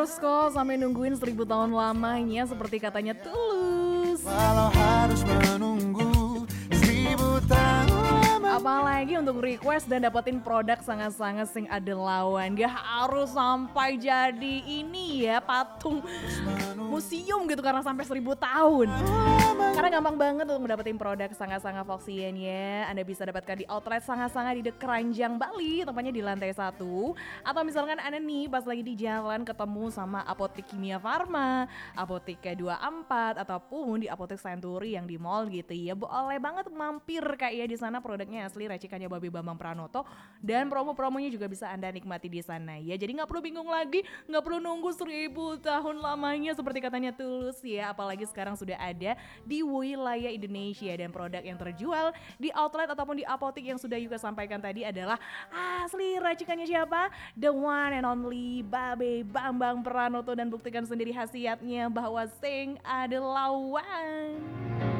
Terus kok sampai nungguin 1000 tahun lamanya seperti katanya Tulus. Walau harus menunggu 1000 tahun. Apalagi untuk request dan dapetin produk sangat-sangat sing ada lawan. Gak harus sampai jadi ini ya patung museum gitu karena sampai 1000 tahun. Karena gampang banget untuk mendapatkan produk sangat-sangat Foxian ya. Anda bisa dapatkan di outlet sangat-sangat di The Keranjang Bali, tempatnya di lantai 1. Atau misalkan Anda nih pas lagi di jalan ketemu sama Apotek Kimia Farma, Apotek K24 ataupun di Apotek Century yang di mall gitu ya. Boleh banget mampir kayak di sana, produknya asli racikannya Babe Bambang Pranoto dan promo-promonya juga bisa Anda nikmati di sana ya. Jadi nggak perlu bingung lagi, nggak perlu nunggu 1000 tahun lamanya seperti katanya Tulus ya. Apalagi sekarang sudah ada di wilayah Indonesia dan produk yang terjual di outlet ataupun di apotek yang sudah Yuka sampaikan tadi adalah asli racikannya siapa? The one and only Babe Bambang Pranoto, dan buktikan sendiri khasiatnya bahwa sing ada lawan.